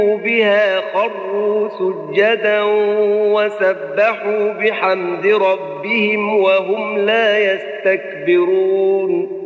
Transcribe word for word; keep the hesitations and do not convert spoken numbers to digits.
بها خروا سجدا وسبحوا بحمد ربهم وهم لا يستكبرون